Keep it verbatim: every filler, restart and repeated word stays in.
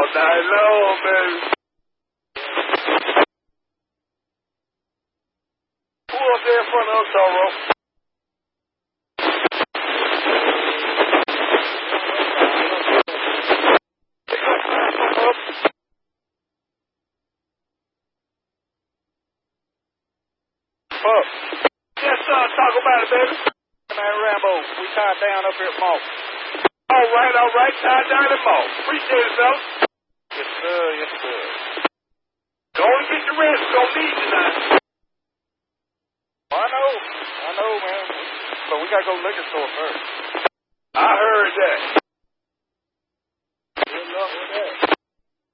night long, baby. Who up there in front of us, Toro? Up. Yes, sir. Talk about it, baby. Man, Rambo, we tied down up here at Moss. All right, all right. Tied down at Moss. Appreciate it, fellas. Yes, sir. Yes, sir. Go and get your rest. Don't need you tonight. I know. I know, man. But we got to go to the liquor store first. I heard that.